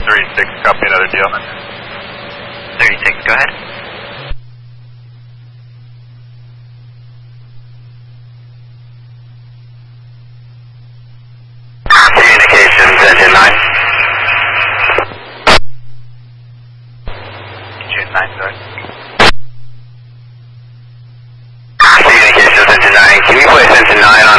36, copy another deal. 36, go ahead. Communications, engine 9. Engine 9, go ahead. Communications, engine 9. Can you place engine 9 on